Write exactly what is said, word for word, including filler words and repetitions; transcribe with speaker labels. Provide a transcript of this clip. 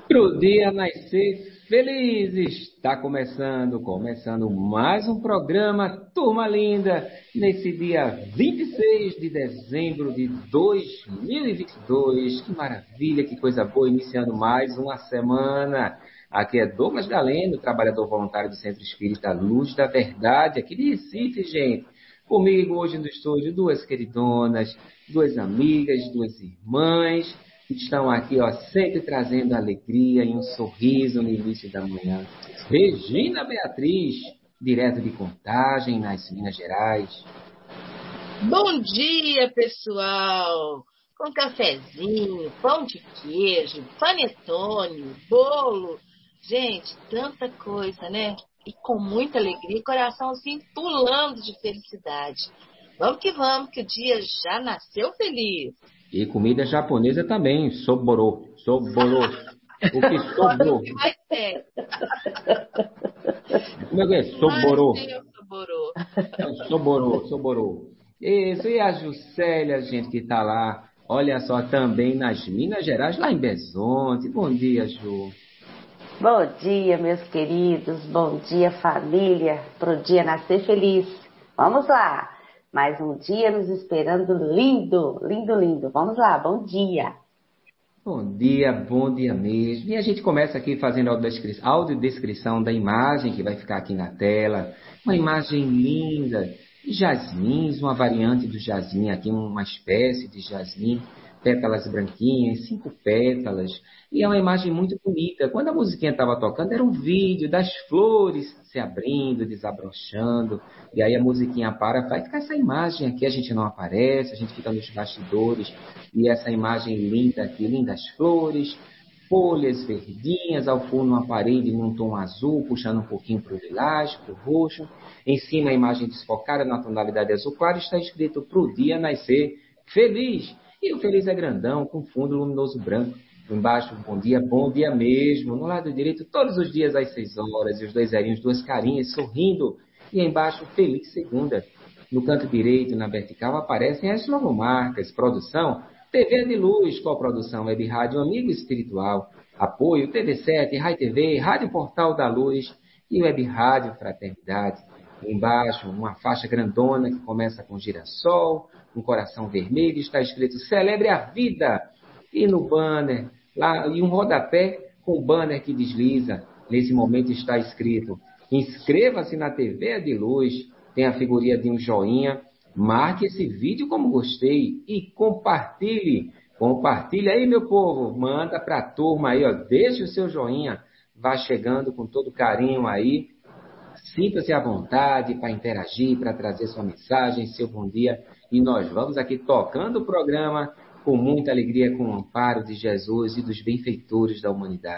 Speaker 1: Pro dia nascer feliz, está começando, começando mais um programa, turma linda, nesse dia vinte e seis de dezembro de dois mil e vinte e dois, que maravilha, que coisa boa, iniciando mais uma semana. Aqui é Douglas Galeno, trabalhador voluntário do Centro Espírita Luz da Verdade, aqui de Recife, gente. Comigo hoje no estúdio, duas queridonas, duas amigas, duas irmãs, que estão aqui, ó, sempre trazendo alegria e um sorriso no início da manhã. Regina Beatriz, direto de Contagem, nas Minas Gerais.
Speaker 2: Bom dia, pessoal! Com cafezinho, pão de queijo, panetone, bolo. Gente, tanta coisa, né? E com muita alegria, coraçãozinho pulando de felicidade. Vamos que vamos, que o dia já nasceu feliz.
Speaker 1: E comida japonesa também, soborô, soborô. O que sobrou?
Speaker 2: Vai ser.
Speaker 1: Como é que é? Soborô.
Speaker 2: Vai ser o soborô.
Speaker 1: É, soborô, soborô. Isso, e a Juscelia, gente, que tá lá, olha só, também nas Minas Gerais, lá em Bezonte. Bom dia, Ju.
Speaker 3: Bom dia, meus queridos, bom dia, família, pro dia nascer feliz. Vamos lá, mais um dia nos esperando lindo, lindo, lindo. Vamos lá, bom dia.
Speaker 1: Bom dia, bom dia mesmo. E a gente começa aqui fazendo a audiodescrição, audiodescrição da imagem que vai ficar aqui na tela. Uma imagem linda de jasmins, uma variante do jasmim aqui, uma espécie de jasmim, pétalas branquinhas, cinco pétalas. E é uma imagem muito bonita. Quando a musiquinha estava tocando, era um vídeo das flores se abrindo, desabrochando. E aí a musiquinha para, vai ficar essa imagem aqui, a gente não aparece, a gente fica nos bastidores. E essa imagem linda aqui, lindas flores, folhas verdinhas, ao fundo uma parede num tom azul, puxando um pouquinho para o lilás, para o roxo. Em cima a imagem desfocada na tonalidade azul claro, está escrito pro dia nascer feliz. E o feliz é grandão, com fundo luminoso branco. Embaixo, bom dia, bom dia mesmo. No lado direito, todos os dias às seis horas. E os dois zerinhos, duas carinhas sorrindo. E embaixo, feliz segunda. No canto direito, na vertical, aparecem as logomarcas. Produção, T V de Luz, coprodução Web Rádio Amigo Espiritual. Apoio, T V sete, Rai T V, Rádio Portal da Luz e Web Rádio Fraternidade. Embaixo, uma faixa grandona que começa com girassol, um coração vermelho, está escrito Celebre a Vida. E no banner, lá, e um rodapé com o banner que desliza. Nesse momento está escrito, inscreva-se na T V de Luz, tem a figurinha de um joinha, marque esse vídeo como gostei e compartilhe. Compartilhe aí, meu povo, manda para a turma aí, ó, deixa o seu joinha, vá chegando com todo carinho aí. Sinta-se à vontade para interagir, para trazer sua mensagem, seu bom dia. E nós vamos aqui tocando o programa com muita alegria, com o amparo de Jesus e dos benfeitores da humanidade.